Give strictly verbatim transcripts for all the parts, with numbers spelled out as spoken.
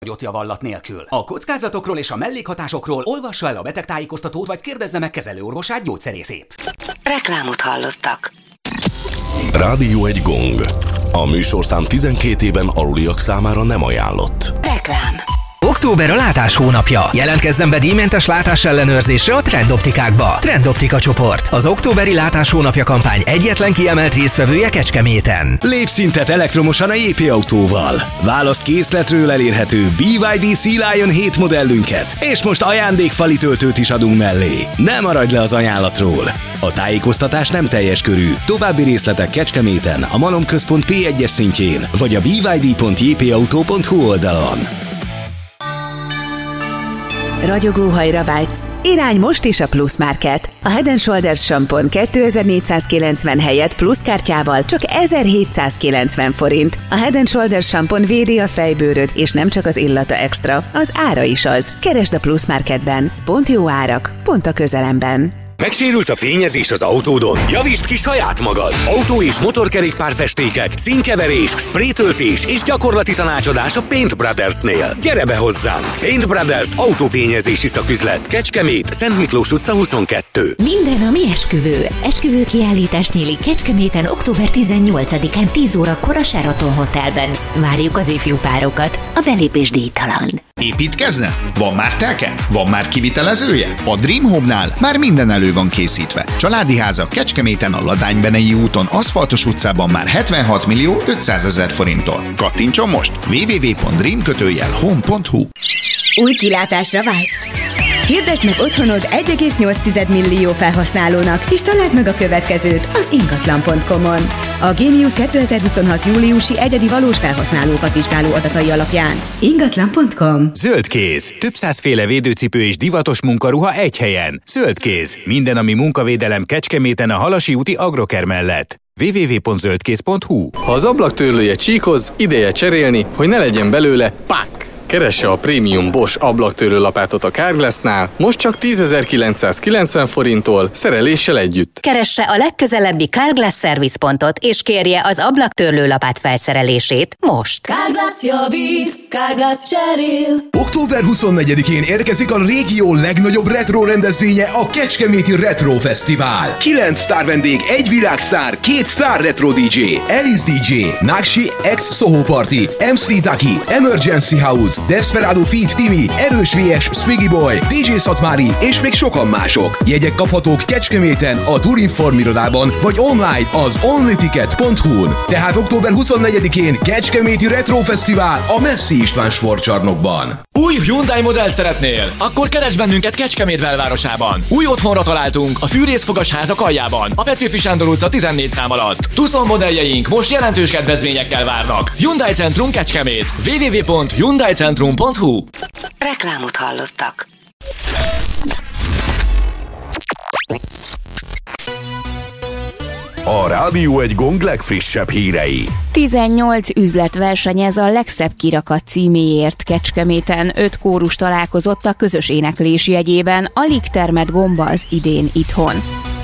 javallat nélkül. A kockázatokról és a mellékhatásokról olvassa el a betegtájékoztatót, vagy kérdezze meg kezelőorvosát, gyógyszerészét. Reklámot hallottak. Rádió egy gong. A műsorszám tizenkét éven aluliak számára nem ajánlott. Reklám. Október a látás hónapja. Jelentkezzen be díjmentes látás ellenőrzésre a Trend Optikákba. Trend Optika csoport. Az októberi látás hónapja kampány egyetlen kiemelt résztvevője Kecskeméten. Lépj szintet elektromosan a jé pé autóval. Választ készletről elérhető bé vé dé Sea Lion hét modellünket, és most ajándékfali töltőt is adunk mellé. Ne maradj le az ajánlatról. A tájékoztatás nem teljes körű. További részletek Kecskeméten, a Malom Központ pé egyes szintjén, vagy a b y d pont j p auto pont h u oldalon. Ragyogóhajra vágysz? Irány most is a Plus Market. A Head and Shoulders sampon kétezer-négyszázkilencven helyett plusz kártyával csak ezerhétszázkilencven forint. A Head and Shoulders sampon védi a fejbőröd, és nem csak az illata extra, az ára is az. Keresd a Plus Marketben. Pont jó árak, pont a közelemben. Megsérült a fényezés az autódon? Javítsd ki saját magad! Autó- és motorkerékpárfestékek, színkeverés, sprétöltés és gyakorlati tanácsadás a Paint Brothersnél. Gyere be hozzánk! Paint Brothers autófényezési szaküzlet. Kecskemét, Szent Miklós utca huszonkettő. Minden, ami esküvő. Esküvő kiállítás nyílik Kecskeméten október tizennyolcadikán tíz órakor a Sheraton Hotelben. Várjuk az ifjú párokat. A belépés díjtalan. Építkezne? Van már telke? Van már kivitelezője? A Dream Home-nál már minden elő van készítve. Családi házak Kecskeméten a Ladánybenei úton, Aszfaltos utcában már hetvenhat millió ötszázezer forinttól. Kattintson most! double-u double-u double-u pont dream kötőjel home pont h u. Új kilátásra vágysz? Hirdesd meg otthonod egy egész nyolc millió felhasználónak, és találd meg a következőt az ingatlan pont com-on. A Gémius kétezer-huszonhat júliusi egyedi valós felhasználókat vizsgáló adatai alapján. ingatlan pont com. Zöldkéz. Több százféle védőcipő és divatos munkaruha egy helyen. Zöldkéz. Minden, ami munkavédelem Kecskeméten a Halasi úti Agroker mellett. double-u double-u double-u pont zöldkéz pont h u. Ha az ablaktörlője csíkoz, ideje cserélni, hogy ne legyen belőle pák! Keresse a prémium Bosch ablaktörlő lapátot a Carglassnál, most csak tízezer-kilencszázkilencven forinttól, szereléssel együtt. Keresse a legközelebbi Carglass szervizpontot, és kérje az ablaktörlő lapát felszerelését most. Carglass javít, Carglass cserél. október huszonnegyedikén érkezik a régió legnagyobb retro rendezvénye, a Kecskeméti Retro Fesztivál. Kilenc sztár vendég, egy világsztár, két sztár retro dé dzsé. Alice dé dzsé, Nakshi X Soho Party, em cé Ducky, Emergency House, Desperado Feat Timi, Erős vé es Spiggy Boy, dé dzsé Szatmári és még sokan mások. Jegyek kaphatók Kecskeméten, a Turinform irodában, vagy online az onlyticket pont h u-n. Tehát október huszonnegyedikén Kecskeméti Retro Fesztivál a Messzi István sportcsarnokban. Új Hyundai modellt szeretnél? Akkor keresd bennünket Kecskemét belvárosában. Új otthonra találtunk a Fűrészfogas házak aljában, a Petőfi Sándor utca tizennégy szám alatt. Tucson modelljeink most jelentős kedvezményekkel várnak. Hyundai Centrum Kecskemét. double-u double-u double-u pont hyundai centrum pont h u. Reklámot hallottak. A Rádió egy gong legfrissebb hírei. tizennyolc üzlet versenyez a legszebb kirakat címéért Kecskeméten. Öt kórus találkozott a közös éneklés jegyében. Alig termett gomba az idén itthon.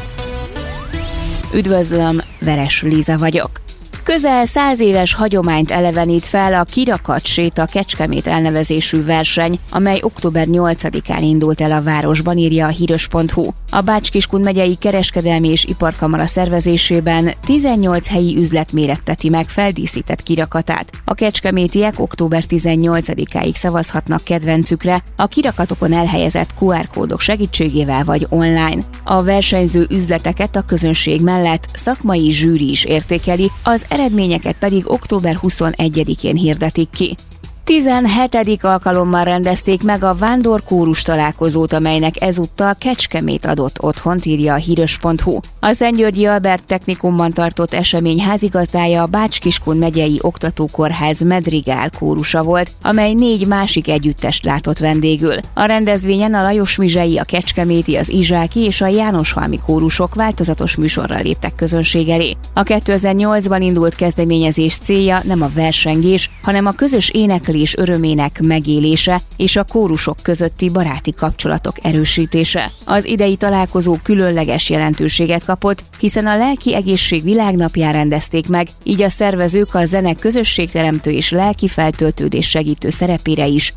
Üdvözlöm, Veres Liza vagyok. Közel száz éves hagyományt elevenít fel a Kirakat séta Kecskemét elnevezésű verseny, amely október nyolcadikán indult el a városban, írja a híros pont hu. A Bács-Kiskun megyei kereskedelmi és iparkamara szervezésében tizennyolc helyi üzlet méretteti meg feldíszített kirakatát. A kecskemétiek október tizennyolcadikáig szavazhatnak kedvencükre a kirakatokon elhelyezett kú er kódok segítségével vagy online. A versenyző üzleteket a közönség mellett szakmai zsűri is értékeli, az eredményeket pedig október huszonegyedikén hirdetik ki. tizenhetedik alkalommal rendezték meg a vándorkórus találkozót, amelynek ezúttal Kecskemét adott otthont, írja a híros pont hu. A Szentgyörgyi Albert Technikumban tartott esemény házigazdája a Bács-Kiskun megyei oktatókórház Medrigál kórusa volt, amely négy másik együttest látott vendégül. A rendezvényen a Lajos-Mizsei, a Kecskeméti, az Izsáki és a Jánoshalmi kórusok változatos műsorral léptek közönség elé. A kétezer-nyolcban indult kezdeményezés célja nem a versengés, hanem a közös éneklés énekelés örömének megélése és a kórusok közötti baráti kapcsolatok erősítése. Az idei találkozó különleges jelentőséget kapott, hiszen a Lelki Egészség Világnapján rendezték meg, így a szervezők a zene közösségteremtő és lelki feltöltődés segítő szerepére is